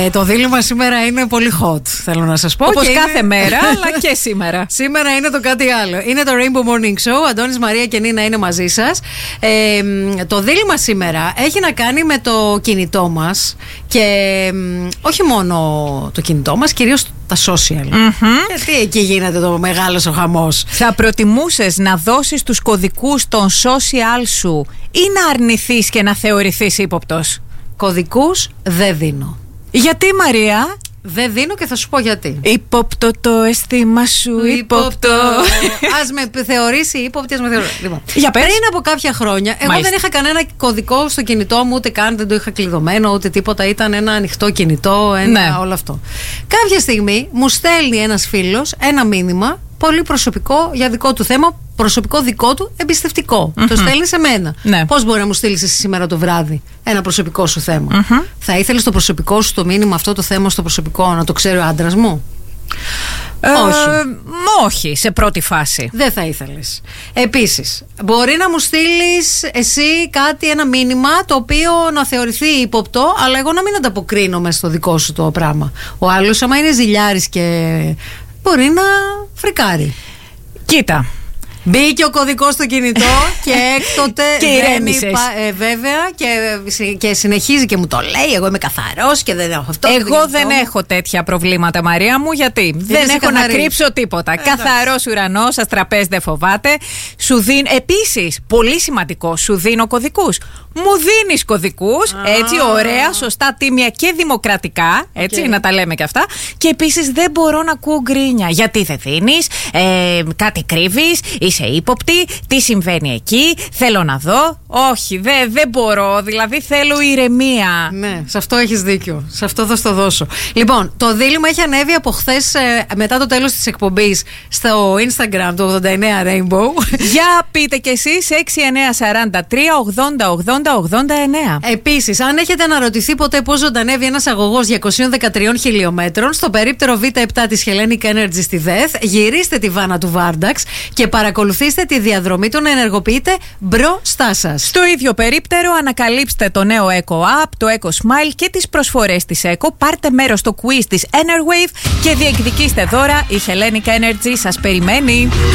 Το δίλημμα σήμερα είναι πολύ hot, θέλω να σας πω. Όπως κάθε μέρα, αλλά και σήμερα. Σήμερα είναι το κάτι άλλο. Είναι το Rainbow Morning Show. Αντώνης, Μαρία και Νίνα είναι μαζί σας. Το δίλημμα σήμερα έχει να κάνει με το κινητό μας. Και όχι μόνο το κινητό μας, κυρίως τα social. Γιατί εκεί γίνεται το μεγάλος ο χαμός. Θα προτιμούσες να δώσεις τους κωδικούς των social σου ή να αρνηθείς και να θεωρηθείς ύποπτος? Κωδικούς δεν δίνω. Γιατί, Μαρία? Δεν δίνω και θα σου πω γιατί. Ύποπτο το αίσθημα σου, ύποπτο. Ας με θεωρήσει ύποπτη, ας με θεωρήσει. Λοιπόν, Για πες. πριν από κάποια χρόνια, εγώ δεν είχα κανένα κωδικό στο κινητό μου, ούτε καν δεν το είχα κλειδωμένο, ούτε τίποτα. Ήταν ένα ανοιχτό κινητό, όλο αυτό. Κάποια στιγμή μου στέλνει ένας φίλος ένα μήνυμα, πολύ προσωπικό για δικό του θέμα, προσωπικό δικό του, εμπιστευτικό. Το στέλνει σε μένα. Ναι. Πώς μπορεί να μου στείλεις εσύ σήμερα το βράδυ ένα προσωπικό σου θέμα? Θα ήθελες το προσωπικό σου το μήνυμα, αυτό το θέμα στο προσωπικό, να το ξέρει ο άντρας μου? Όχι, σε πρώτη φάση. Δεν θα ήθελες. Επίσης, μπορεί να μου στείλεις εσύ κάτι, ένα μήνυμα το οποίο να θεωρηθεί ύποπτο, αλλά εγώ να μην ανταποκρίνομαι στο δικό σου το πράγμα. Ο άλλος, άμα είναι ζηλιάρης και μπορεί να φρικάρει. Κοίτα. Μπήκε ο κωδικός στο κινητό και έκτοτε και ηρέμησες. Βέβαια και συνεχίζει και μου το λέει. Εγώ είμαι καθαρός και δεν έχω αυτό. Εγώ δεν έχω τέτοια προβλήματα, Μαρία μου, γιατί δεν έχω να κρύψω τίποτα. Καθαρός ουρανός, αστραπές δεν φοβάται. Επίσης, πολύ σημαντικό, σου δίνω κωδικούς. Μου δίνεις κωδικούς, έτσι, ωραία, σωστά, τίμια και δημοκρατικά, έτσι, να τα λέμε και αυτά. Και επίσης δεν μπορώ να ακούω γκρίνια. Γιατί δεν δίνεις, κάτι κρύβεις, είσαι ύποπτη, τι συμβαίνει εκεί, θέλω να δω. Όχι, δεν μπορώ, δηλαδή θέλω ηρεμία. Ναι, σε αυτό έχεις δίκιο. Σε αυτό θα στο δώσω. Λοιπόν, το δίλημμα έχει ανέβει από χθες μετά το τέλος της εκπομπής στο Instagram του 89 Rainbow. Για πείτε κι εσείς 6943 80 80 89. Επίσης, αν έχετε αναρωτηθεί ποτέ πώς ζωντανεύει ένας αγωγός 213 χιλιόμετρων στο περίπτερο Β7 της Hellenic Energy στη ΔΕΘ, γυρίστε τη βάνα του Βάρνταξ και παρακολουθήστε τη διαδρομή του να ενεργοποιείτε μπροστά σας. Στο ίδιο περίπτερο ανακαλύψτε το νέο Eco App, το Eco Smile και τις προσφορές της Eco. Πάρτε μέρος στο quiz της Enerwave και διεκδικήστε δώρα. Η Hellenic Energy σας περιμένει.